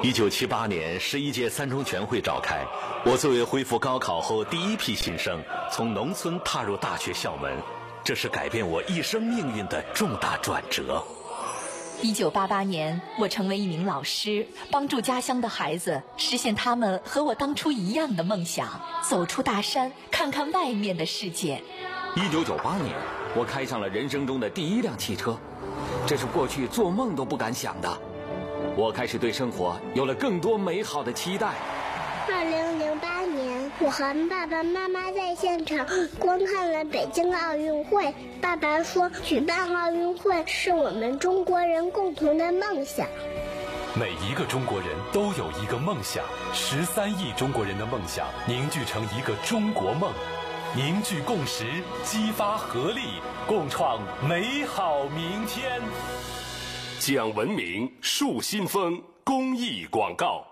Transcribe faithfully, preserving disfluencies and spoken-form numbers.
一九七八年十一届三中全会召开，我作为恢复高考后第一批新生，从农村踏入大学校门，这是改变我一生命运的重大转折。 一九八八年，我成为一名老师，帮助家乡的孩子实现他们和我当初一样的梦想，走出大山，看看外面的世界。 一九九八年，我开上了人生中的第一辆汽车，这是过去做梦都不敢想的。我开始对生活有了更多美好的期待。 二零零八年，我和爸爸妈妈在现场观看了北京奥运会。爸爸说，举办奥运会是我们中国人共同的梦想。 每一个中国人都有一个梦想，十三亿中国人的梦想凝聚成一个中国梦，凝聚共识，激发合力，共创美好明天。 讲文明树新风公益广告。